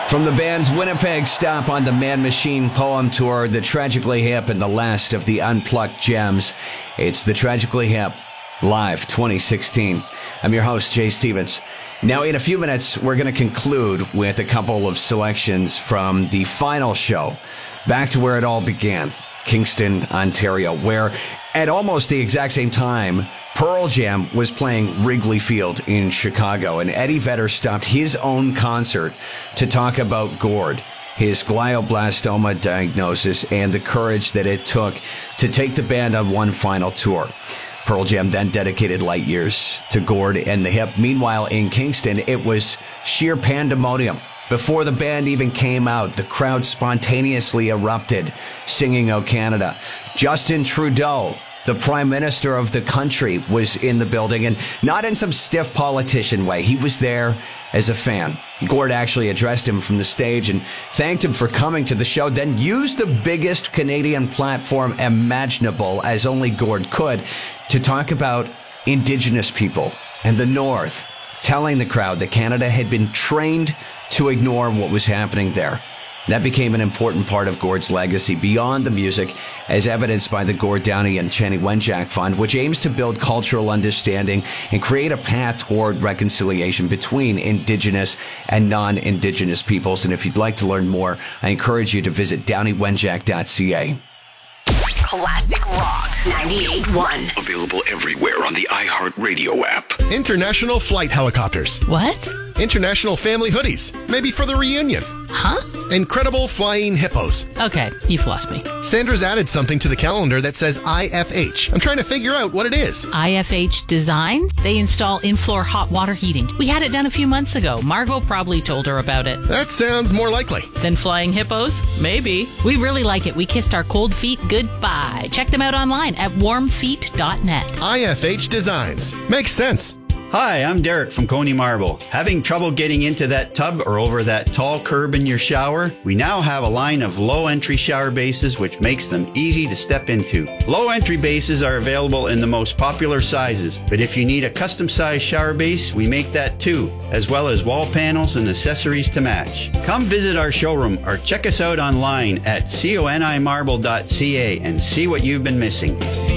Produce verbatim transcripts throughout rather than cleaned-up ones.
From the band's Winnipeg stop on the Man Machine Poem Tour, the Tragically Hip and the last of the Unplugged Gems, it's the Tragically Hip Live twenty sixteen. I'm your host, Jay Stevens. Now, in a few minutes, we're going to conclude with a couple of selections from the final show, back to where it all began, Kingston, Ontario, where at almost the exact same time, Pearl Jam was playing Wrigley Field in Chicago, and Eddie Vedder stopped his own concert to talk about Gord, his glioblastoma diagnosis, and the courage that it took to take the band on one final tour. Pearl Jam then dedicated Light Years to Gord and the Hip. Meanwhile, in Kingston, it was sheer pandemonium. Before the band even came out, the crowd spontaneously erupted, singing "O Canada." Justin Trudeau, the Prime Minister of the country, was in the building, and not in some stiff politician way. He was there as a fan. Gord actually addressed him from the stage and thanked him for coming to the show, then used the biggest Canadian platform imaginable, as only Gord could, to talk about Indigenous people and the North, telling the crowd that Canada had been trained to ignore what was happening there. That became an important part of Gord's legacy beyond the music, as evidenced by the Gord Downie and Chanie Wenjack Fund, which aims to build cultural understanding and create a path toward reconciliation between Indigenous and non-Indigenous peoples. And if you'd like to learn more, I encourage you to visit downie wenjack dot c a. Classic Rock ninety-eight point one. Available everywhere on the iHeartRadio app. International flight helicopters. What? International family hoodies. Maybe for the reunion. Huh? Incredible flying hippos. Okay, you've lost me. Sandra's added something to the calendar that says I F H. I'm trying to figure out what it is. I F H Design? They install in-floor hot water heating. We had it done a few months ago. Margot probably told her about it. That sounds more likely. Than flying hippos? Maybe. We really like it. We kissed our cold feet goodbye. Check them out online at warm feet dot net. I F H Designs. Makes sense. Hi, I'm Derek from Coney Marble. Having trouble getting into that tub or over that tall curb in your shower? We now have a line of low-entry shower bases which makes them easy to step into. Low-entry bases are available in the most popular sizes, but if you need a custom-sized shower base, we make that too, as well as wall panels and accessories to match. Come visit our showroom or check us out online at coni marble dot c a and see what you've been missing.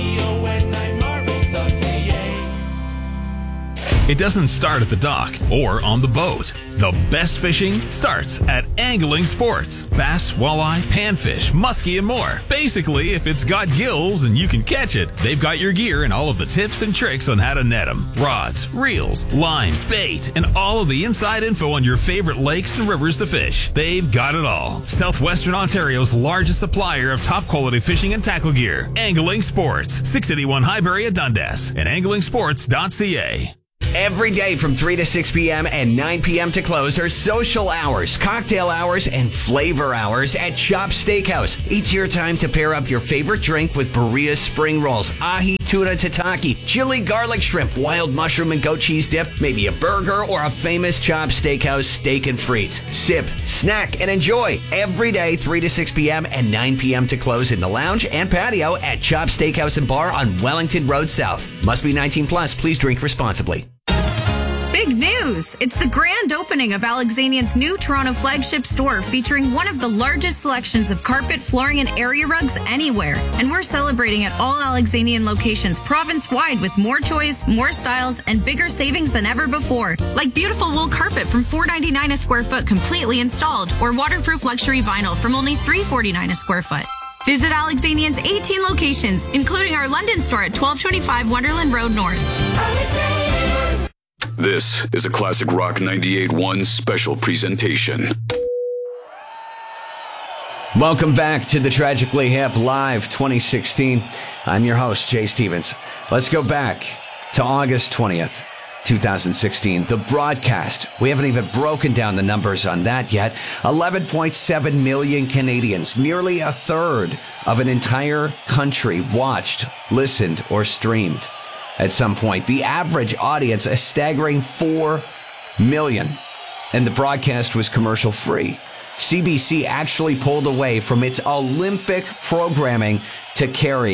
It doesn't start at the dock or on the boat. The best fishing starts at Angling Sports. Bass, walleye, panfish, muskie, and more. Basically, if it's got gills and you can catch it, they've got your gear and all of the tips and tricks on how to net them. Rods, reels, line, bait, and all of the inside info on your favorite lakes and rivers to fish. They've got it all. Southwestern Ontario's largest supplier of top-quality fishing and tackle gear. Angling Sports. six eighty-one Highbury at Dundas and angling sports dot c a. Every day from three to six p.m. and nine p.m. to close are social hours, cocktail hours, and flavor hours at Chop Steakhouse. It's your time to pair up your favorite drink with Berea spring rolls, ahi tuna tataki, chili garlic shrimp, wild mushroom and goat cheese dip, maybe a burger or a famous Chop Steakhouse steak and frites. Sip, snack, and enjoy every day three to six p.m. and nine p.m. to close in the lounge and patio at Chop Steakhouse and Bar on Wellington Road South. Must be nineteen plus. Please drink responsibly. Big news! It's the grand opening of Alexanian's new Toronto flagship store, featuring one of the largest selections of carpet, flooring, and area rugs anywhere. And we're celebrating at all Alexanian locations province-wide with more choice, more styles, and bigger savings than ever before. Like beautiful wool carpet from four dollars and ninety-nine cents a square foot completely installed, or waterproof luxury vinyl from only three dollars and forty-nine cents a square foot. Visit Alexanian's eighteen locations, including our London store at twelve twenty-five Wonderland Road North. Alexanian's. This is a Classic Rock ninety-eight point one special presentation. Welcome back to the Tragically Hip Live twenty sixteen. I'm your host, Jay Stevens. Let's go back to August twentieth, twenty sixteen. The broadcast, we haven't even broken down the numbers on that yet. eleven point seven million Canadians, nearly a third of an entire country watched, listened, or streamed at some point. The average audience, a staggering four million. And the broadcast was commercial free. C B C actually pulled away from its Olympic programming to carry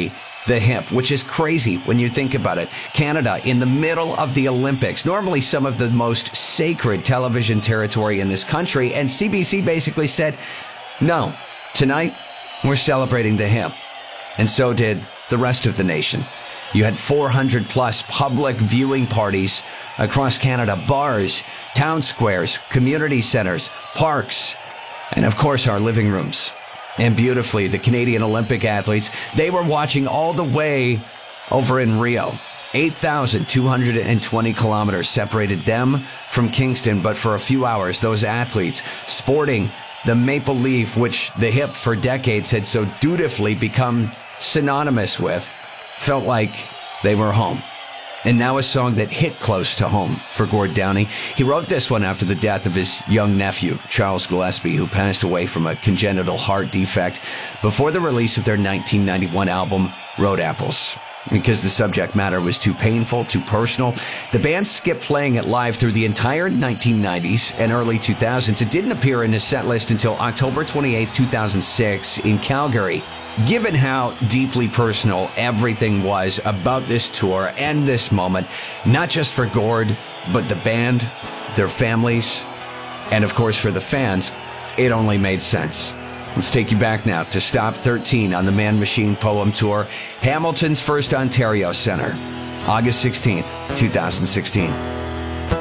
the hip, which is crazy when you think about it. Canada in the middle of the Olympics, normally some of the most sacred television territory in this country. And C B C basically said, no, tonight we're celebrating the hip. And so did the rest of the nation. You had four hundred plus public viewing parties across Canada, bars, town squares, community centers, parks, and of course our living rooms. And beautifully, the Canadian Olympic athletes, they were watching all the way over in Rio. eight thousand two hundred twenty kilometers separated them from Kingston, but for a few hours, those athletes sporting the maple leaf, which the hip for decades had so dutifully become synonymous with, felt like they were home. And now a song that hit close to home for Gord Downie. He wrote this one after the death of his young nephew, Charles Gillespie, who passed away from a congenital heart defect before the release of their nineteen ninety-one album, Road Apples. Because the subject matter was too painful, too personal, the band skipped playing it live through the entire nineteen nineties and early two thousands. It didn't appear in his set list until October twenty-eighth, two thousand six in Calgary. Given how deeply personal everything was about this tour and this moment, not just for Gord, but the band, their families, and of course for the fans, it only made sense. Let's take you back now to Stop thirteen on the Man Machine Poem Tour, Hamilton's First Ontario Centre, August sixteenth, two thousand sixteen.